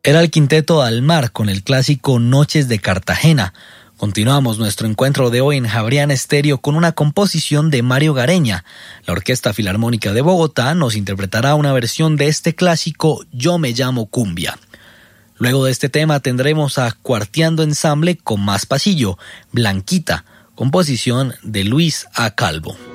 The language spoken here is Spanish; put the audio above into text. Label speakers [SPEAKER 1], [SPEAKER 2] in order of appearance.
[SPEAKER 1] Era el Quinteto Dalmar con el clásico Noches de Cartagena. Continuamos nuestro encuentro de hoy en Javeriana Estéreo con una composición de Mario Gareña. La Orquesta Filarmónica de Bogotá nos interpretará una versión de este clásico Yo me llamo Cumbia. Luego de este tema tendremos a Cuarteando Ensamble con Más Pasillo, Blanquita, composición de Luis A. Calvo.